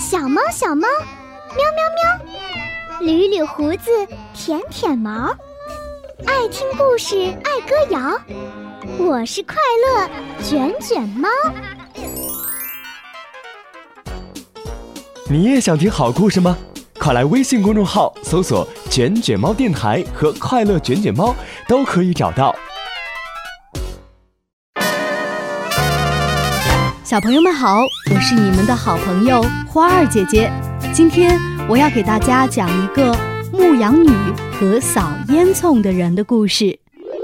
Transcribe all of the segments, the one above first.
小猫小猫，喵喵喵，捋捋胡子，舔舔毛，爱听故事，爱歌谣。我是快乐卷卷猫。 你也想听好故事吗？快来微信公众号搜索卷卷猫电台和快乐卷卷猫，都可以找到。 小朋友们好，我是你们的好朋友花儿姐姐。今天我要给大家讲一个牧羊女和扫烟囱的人的故事。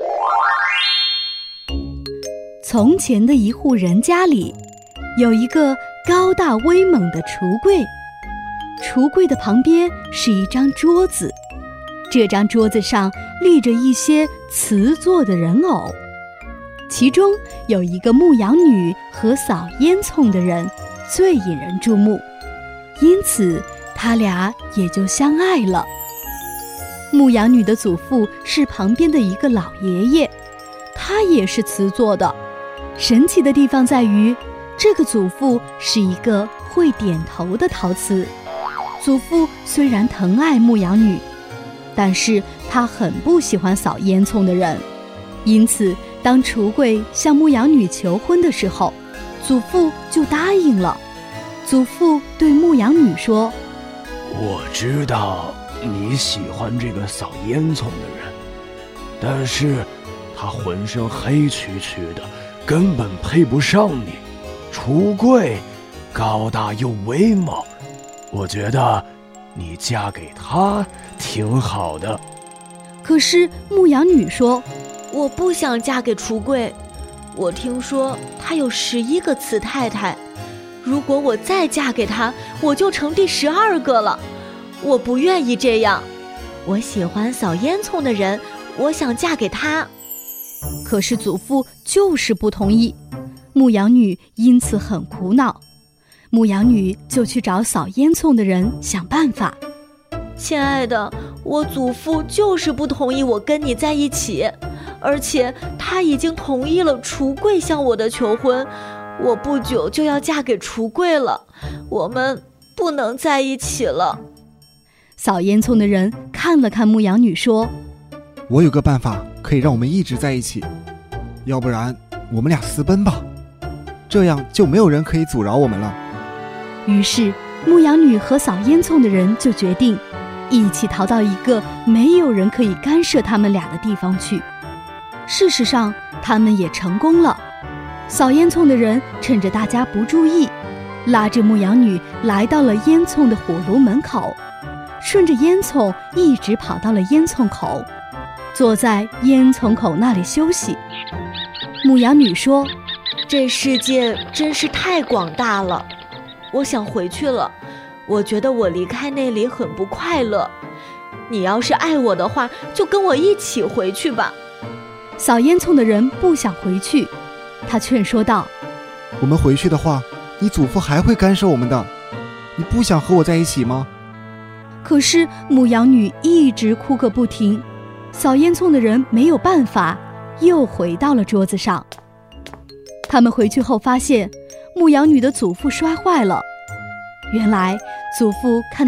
从前的一户人家里，有一个高大威猛的橱柜，橱柜的旁边是一张桌子，这张桌子上立着一些瓷做的人偶，其中有一个牧羊女和扫烟囱的人最引人注目，因此他俩也就相爱了。牧羊女的祖父是旁边的一个老爷爷，他也是瓷做的。神奇的地方在于，这个祖父是一个会点头的陶瓷。祖父虽然疼爱牧羊女，但是他很不喜欢扫烟囱的人，因此当橱柜向牧羊女求婚的时候，祖父就答应了。祖父对牧羊女说： 我知道你喜欢这个扫烟囱的人，但是他浑身黑黢黢的，根本配不上你。橱柜高大又威猛，我觉得你嫁给他挺好的。 可是牧羊女说： 我不想嫁给橱柜，我听说他有11个瓷太太，如果我再嫁给他，我就成第12个了。我不愿意这样，我喜欢扫烟囱的人，我想嫁给他。 可是祖父就是不同意，牧羊女因此很苦恼。牧羊女就去找扫烟囱的人想办法。 亲爱的，我祖父就是不同意我跟你在一起，而且他已经同意了橱柜向我的求婚，我不久就要嫁给橱柜了，我们不能在一起了。 扫烟囱的人看了看牧羊女说： 我有个办法可以让我们一直在一起，要不然我们俩私奔吧，这样就没有人可以阻挠我们了。 于是牧羊女和扫烟囱的人就决定一起逃到一个没有人可以干涉他们俩的地方去。事实上他们也成功了。扫烟囱的人趁着大家不注意，拉着牧羊女来到了烟囱的火炉门口，顺着烟囱一直跑到了烟囱口，坐在烟囱口那里休息。牧羊女说： 这世界真是太广大了，我想回去了，我觉得我离开那里很不快乐，你要是爱我的话，就跟我一起回去吧。 扫烟囱的人不想回去，他劝说道： 我们回去的话，你祖父还会干涉我们的，你不想和我在一起吗？ 可是牧羊女一直哭个不停，扫烟囱的人没有办法，又回到了桌子上。他们回去后发现牧羊女的祖父摔坏了，原来祖父看